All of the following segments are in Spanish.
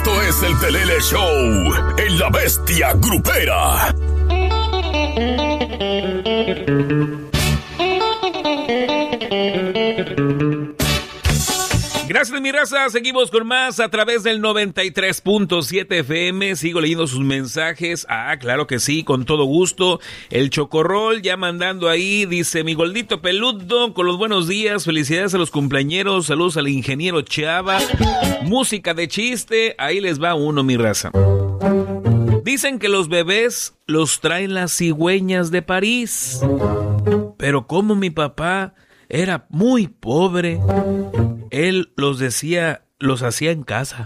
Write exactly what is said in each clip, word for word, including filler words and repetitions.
Esto es el Pelele Show en La Bestia Grupera. Gracias, mi raza. Seguimos con más a través del noventa y tres punto siete F M. Sigo leyendo sus mensajes. Ah, claro que sí, con todo gusto. El Chocorrol ya mandando ahí. Dice, mi Goldito Peludo, con los buenos días. Felicidades a los cumpleañeros. Saludos al ingeniero Chava. Música de chiste. Ahí les va uno, mi raza. Dicen que los bebés los traen las cigüeñas de París. Pero como mi papá era muy pobre, él los decía, los hacía en casa.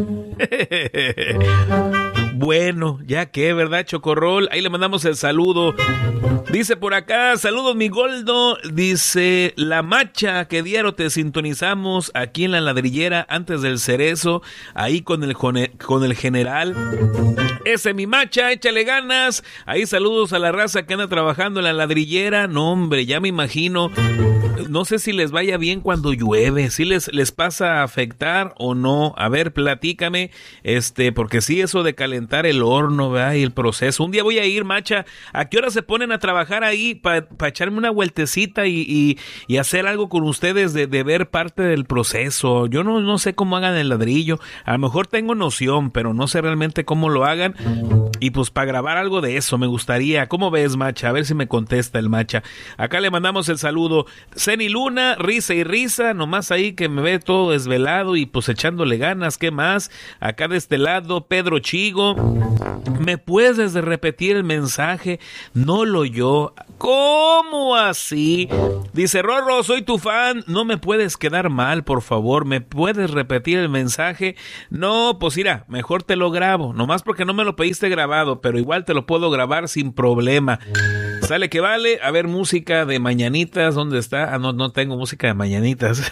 Bueno, ya que, ¿verdad, Chocorrol? Ahí le mandamos el saludo. Dice por acá, saludos mi Goldo. Dice, la macha que diario te sintonizamos aquí en la ladrillera antes del cerezo, ahí con el, con el general. Ese mi macha, échale ganas. Ahí saludos a la raza que anda trabajando en la ladrillera. No, hombre, ya me imagino. No sé si les vaya bien cuando llueve, si les, les pasa a afectar o no. A ver, platícame, este, porque sí, eso de calentar el horno, ¿verdad? Y el proceso. Un día voy a ir, macha. ¿A qué hora se ponen a trabajar ahí para pa echarme una vueltecita y, y, y hacer algo con ustedes de, de ver parte del proceso? Yo no, no sé cómo hagan el ladrillo. A lo mejor tengo noción, pero no sé realmente cómo lo hagan. Y pues para grabar algo de eso me gustaría. ¿Cómo ves, macha? A ver si me contesta el macha. Acá le mandamos el saludo. Ceni Luna, risa y risa, nomás ahí que me ve todo desvelado y pues echándole ganas. ¿Qué más? Acá de este lado, Pedro Chigo. ¿Me puedes repetir el mensaje? No lo oyó. ¿Cómo así? Dice, Rorro, soy tu fan. No me puedes quedar mal, por favor. ¿Me puedes repetir el mensaje? No, pues mira, mejor te lo grabo. Nomás porque no me lo pediste grabado, pero igual te lo puedo grabar sin problema. Sale que vale. A ver, música de mañanitas. ¿Dónde está? Ah, no, no tengo música de mañanitas.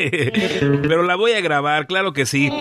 Pero la voy a grabar, claro que sí.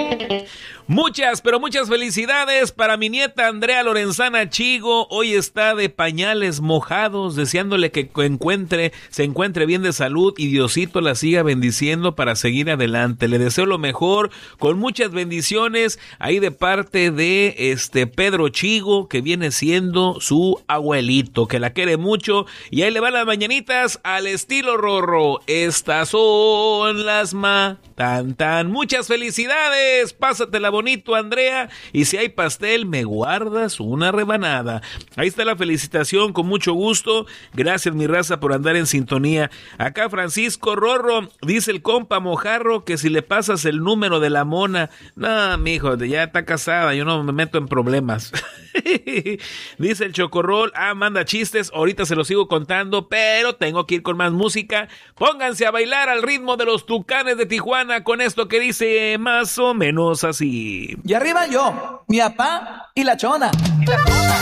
Muchas, pero muchas felicidades para mi nieta Andrea Lorenzana Chigo. Hoy está de pañales mojados, deseándole que encuentre, se encuentre bien de salud y Diosito la siga bendiciendo para seguir adelante. Le deseo lo mejor, con muchas bendiciones ahí de parte de este Pedro Chigo, que viene siendo su abuelito, que la quiere mucho. Y ahí le van las mañanitas al estilo Rorro. Estas son las ma tan tan. Muchas felicidades, pásatela bonito, Andrea, y si hay pastel me guardas una rebanada. Ahí está la felicitación, con mucho gusto. Gracias, mi raza, por andar en sintonía. Acá Francisco Rorro, dice el compa Mojarro que si le pasas el número de la mona. No, mijo, ya está casada, yo no me meto en problemas. Dice el Chocorrol, ah, manda chistes, ahorita se los sigo contando, pero tengo que ir con más música. Pónganse a bailar al ritmo de los Tucanes de Tijuana con esto que dice más o menos así. Y arriba yo, mi papá y la chona. Y la chona.